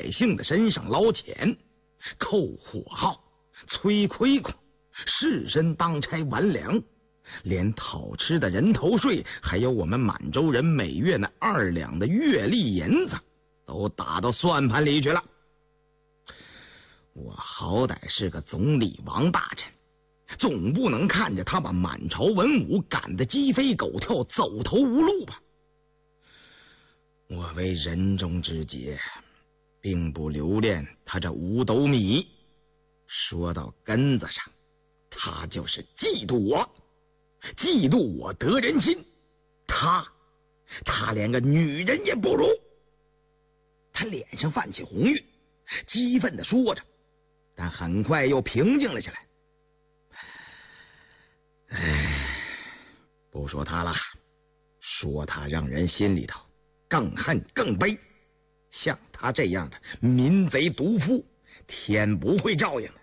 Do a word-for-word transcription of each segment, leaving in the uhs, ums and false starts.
百姓的身上捞钱，扣火耗，催亏空，士绅当差完粮，连讨吃的人头税，还有我们满洲人每月那二两的月例银子，都打到算盘里去了。我好歹是个总理王大臣，总不能看着他把满朝文武赶得鸡飞狗跳，走投无路吧。我为人中之杰，并不留恋他这五斗米，说到根子上，他就是嫉妒我，嫉妒我得人心，他他连个女人也不如。他脸上泛起红晕，激愤地说着，但很快又平静了下来。唉，不说他了，说他让人心里头更恨更悲。像他这样的民贼毒夫，天不会照应的。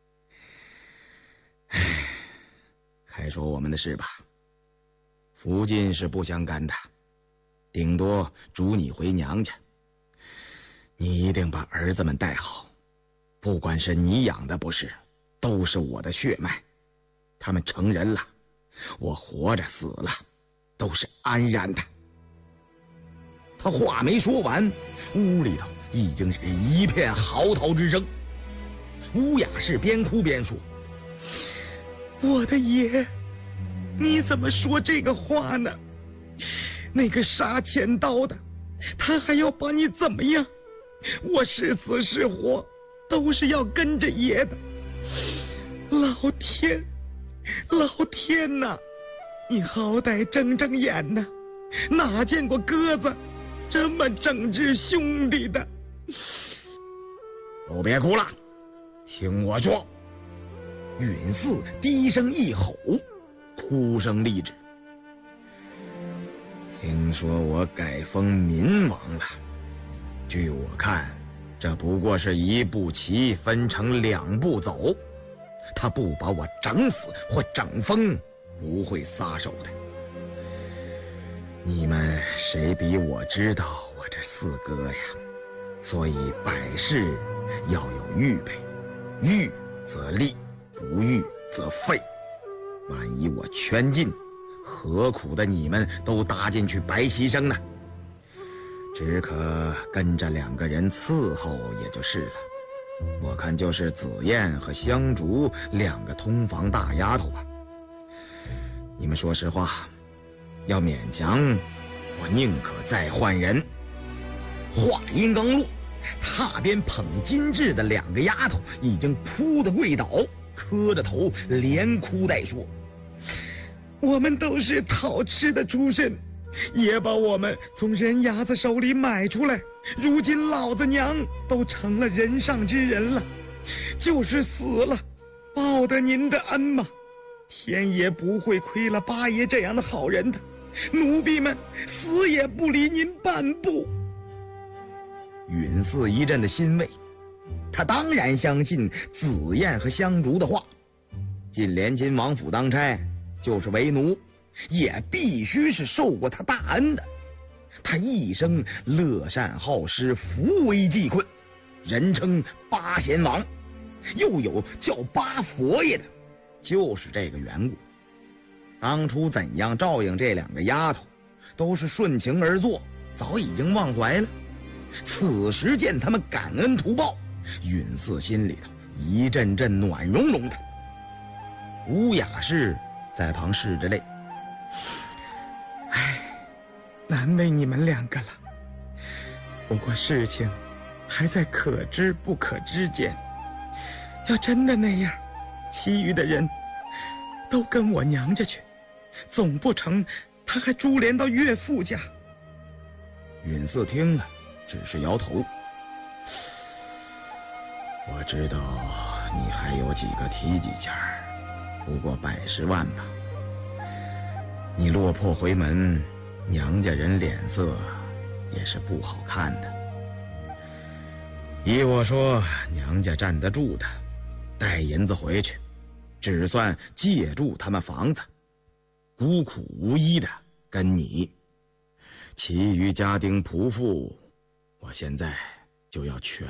唉，还说我们的事吧，福晋是不相干的，顶多逐你回娘家。你一定把儿子们带好，不管是你养的不是，都是我的血脉。他们成人了，我活着死了，都是安然的。他话没说完，屋里头已经是一片嚎啕之声。乌雅氏边哭边说：“我的爷，你怎么说这个话呢？那个杀千刀的，他还要把你怎么样？我是死是活，都是要跟着爷的。老天，老天哪！你好歹睁睁眼呐，哪见过鸽子这么整治兄弟的？都别哭了，听我说。”允嗣低声一吼，哭声立止。听说我改封民王了，据我看，这不过是一步棋分成两步走，他不把我整死或整疯，不会撒手的。你们谁比我知道我这四哥呀？所以百事要有预备，预则立，不预则废。万一我全尽，何苦的你们都搭进去白牺牲呢？只可跟着两个人伺候也就是了。我看就是紫燕和香烛两个通房大丫头吧。你们说实话，要勉强，我宁可再换人。话音刚落，踏边捧金质的两个丫头已经扑得跪倒，磕着头连哭带说：“我们都是讨吃的出身，也把我们从人牙子手里买出来，如今老子娘都成了人上之人了，就是死了，报得您的恩嘛。天也不会亏了八爷这样的好人的，奴婢们死也不离您半步。”允嗣一阵的欣慰，他当然相信紫燕和香烛的话。进连亲王府当差，就是为奴，也必须是受过他大恩的。他一生乐善好施，扶危济困，人称八贤王，又有叫八佛爷的，就是这个缘故。当初怎样照应这两个丫头，都是顺情而做，早已经忘怀了。此时见他们感恩图报，允嗣心里头一阵阵暖融融的。乌雅氏在旁拭着泪：“唉，难为你们两个了。不过事情还在可知不可知间，要真的那样，其余的人都跟我娘家去，总不成他还株连到岳父家。”允嗣听了只是摇头：“我知道你还有几个提己钱儿，不过百十万吧。你落魄回门，娘家人脸色也是不好看的。依我说，娘家站得住的，带银子回去，只算借住他们房子，孤苦无依的跟你。其余家丁仆妇，我现在就要全